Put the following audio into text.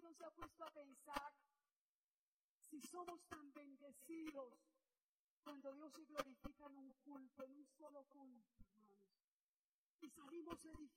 no se ha puesto a pensar si somos tan bendecidos cuando Dios se glorifica en un culto, en un solo culto, hermanos? Y salimos edificados.